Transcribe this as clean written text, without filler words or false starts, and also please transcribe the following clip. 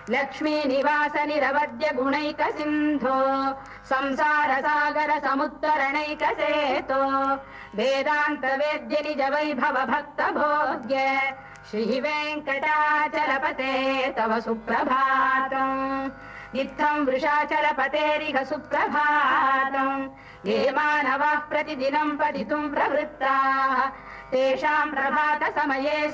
लक्ष्मी निवास निरवद्य गुणैक सिन्धो संसार सागर समुत्तरणैक सेतो वेदान्त वेद्य निज वैभव भक्त भोग्य श्री वेङ्कटाचलपते तव सुप्रभातम् इत्थं वृषाचलपतेरिह सुप्रभातम् ये मानवाः प्रतिदिनं पठितुं प्रवृत्ताः तेषां प्रभात समये